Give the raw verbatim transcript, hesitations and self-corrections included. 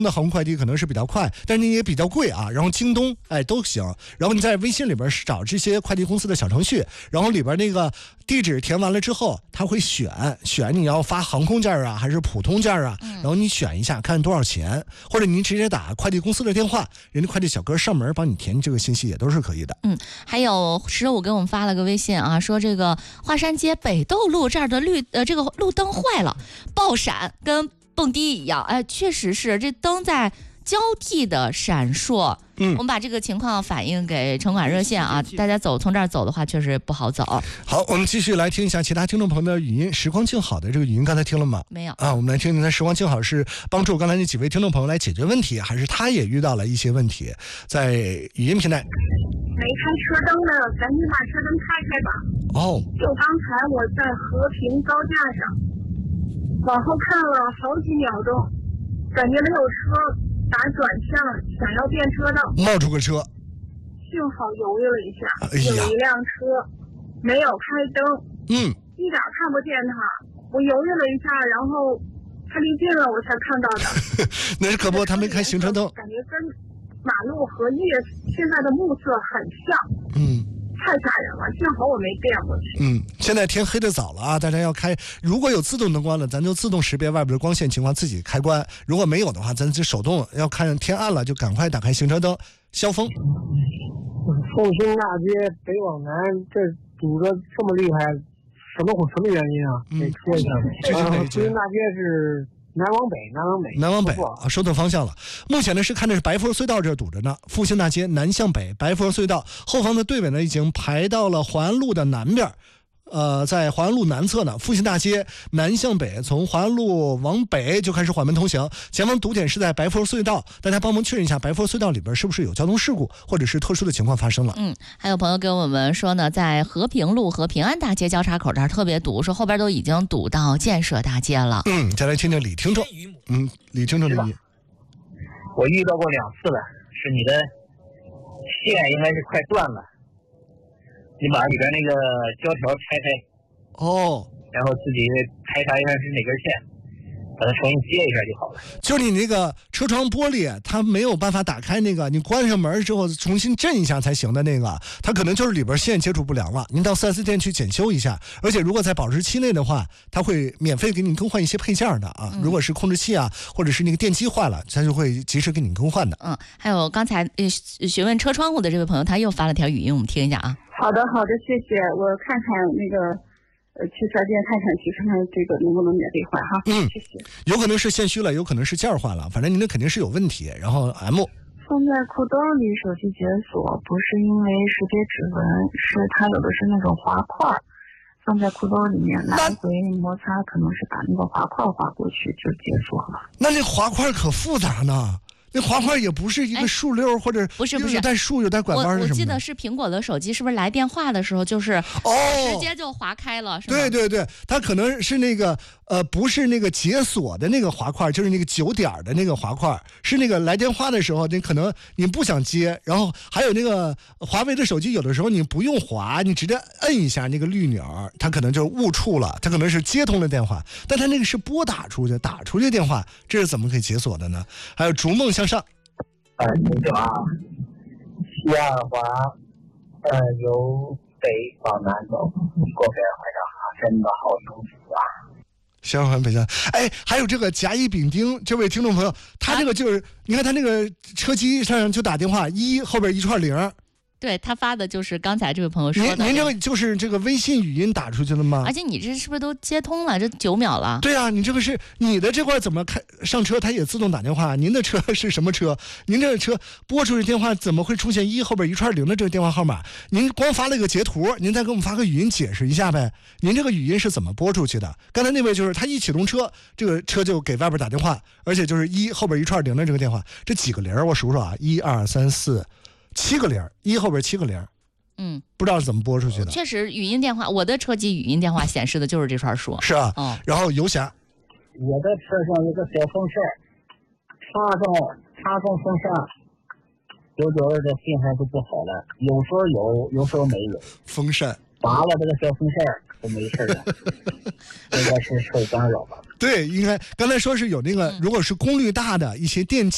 的航空快递可能是比较快，但是你也比较贵啊。然后京东哎都行，然后你在微信里边找这些快递公司的小程序，然后里边那个地址填完了之后，他会选选你要发航空件啊还是普通件啊，然后你选一下看多少钱，或者你直接打快递公司的电话，人家快递小哥上门帮你填这个信息也都是可以的。 嗯，还有十五给我们发了个微信啊，说这个华山街北斗路这儿的绿呃这个路灯坏了，爆闪跟蹦迪一样，哎，确实是这灯在交替的闪烁。嗯，我们把这个情况反映给城管热线啊，大家走从这儿走的话确实不好走。 好，我们继续来听一下其他听众朋友的语音。时光静好的这个语音刚才听了吗？ 没有啊，我们来听听他时光静好是帮助刚才那几位听众朋友来解决问题，还是他也遇到了一些问题？在语音平台。 没开车灯的，赶紧把车灯开开吧。 哦， 就刚才我在和平高架上，往后看了好几秒钟，感觉没有车打转向，想要变车道， 冒出个车， 幸好犹豫了一下， 哎呀， 有一辆车没有开灯， 嗯， 一点看不见它，我犹豫了一下，然后它离近了我才看到的。 那是可不，他没开行车灯， 感觉跟马路和夜现在的暮色很像， 嗯， 太吓人了，幸好我没变过去。 嗯，现在天黑的早了啊，大家要开，如果有自动灯光的，咱就自动识别外边的光线情况自己开关，如果没有的话，咱就手动，要看天暗了就赶快打开行车灯消风。 复兴大街北往南这堵得这么厉害，什么什么原因啊？ 嗯， 得说一下。 这是哪复兴大街是南往北，南往北， 南往北啊，说错方向了。目前呢是看的是白佛隧道这堵着呢，复兴大街南向北，白佛隧道后方的队尾呢已经排到了淮安路的南边。呃，在淮安路南侧呢，复兴大街南向北，从淮安路往北就开始缓慢通行，前方堵点是在白佛隧道，大家帮忙确认一下白佛隧道里边是不是有交通事故或者是特殊的情况发生了。 嗯，还有朋友跟我们说呢，在和平路和平安大街交叉口这儿特别堵，说后边都已经堵到建设大街了。 嗯，再来听听李听众。嗯，李听众的语。 我遇到过两次了，是你的线应该是快断了。你把里边那个胶条拆开， 哦， 然后自己排查一下是哪根线，把它重新接一下就好了。 就是你那个车窗玻璃，它没有办法打开那个，你关上门之后重新震一下才行的那个，它可能就是里边线接触不良了。您到 四 S 店去检修一下，而且如果在保质期内的话，它会免费给你更换一些配件的啊。嗯、如果是控制器啊，或者是那个电机坏了，它就会及时给你更换的。 嗯，还有刚才呃询问车窗户的这位朋友，他又发了条语音，我们听一下啊。 好的，好的，谢谢。我看看那个，呃，去四 S 店看看去，看看这个能不能免费换哈。 嗯， 谢谢。 有可能是线虚了，有可能是件换了，反正您的肯定是有问题。然后 M 放在裤兜里手机解锁，不是因为识别指纹，是它有的是那种滑块，放在裤兜里面来回摩擦，可能是把那个滑块滑过去就解锁了。 那那滑块可复杂呢。那滑块也不是一个竖溜，或者不是不是有带竖有带拐弯的什么的。 我我记得是苹果的手机，是不是来电话的时候就是哦， 直接就划开了？是吗？ 对对对，它可能是那个呃，不是那个解锁的那个滑块，就是那个九点的那个滑块，是那个来电话的时候，你可能你不想接，然后还有那个华为的手机，有的时候你不用滑，你直接摁一下那个绿钮，它可能就误触了，它可能是接通了电话，但它那个是拨打出去，打出去的电话，这是怎么可以解锁的呢？还有逐梦向上。 呃，你好啊，西二环，呃，由北往南走，过北环上啊，真的好舒服啊。 西二环北向，哎，还有这个甲乙丙丁这位听众朋友，他这个就是，啊、你看他那个车机上就打电话，一后边一串零。 对，他发的就是刚才这位朋友说的。 您您这个就是这个微信语音打出去了吗？ 而且你这是不是都接通了？这九秒了。 对啊，你这个是你的这块怎么开上车，它也自动打电话。您的车是什么车？您这个车拨出去电话怎么会出现一后边一串零的这个电话号码？您光发了一个截图，您再给我们发个语音解释一下呗。您这个语音是怎么拨出去的？刚才那位就是他一启动车，这个车就给外边打电话，而且就是一后边一串零的这个电话，这几个零我数数啊，一二三四，七个零，一后边七个零。 嗯， 不知道是怎么拨出去的。 确实，语音电话，我的车机语音电话显示的就是这串数。 是啊，哦、然后游侠， 我的车上有个小风扇，插上插上风扇，有时候这信号就不好了，有时候有，有时候没有。 风扇拔了这个小风扇就没事了，应该是受干扰吧？ 对，应该刚才说是有那个，嗯、如果是功率大的一些电器。